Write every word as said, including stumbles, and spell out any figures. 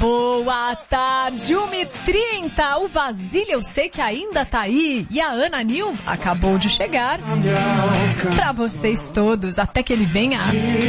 Boa tarde, uma e trinta. O Vasília eu sei que ainda tá aí. E a Ana Nil acabou de chegar. Pra vocês todos, até que ele venha.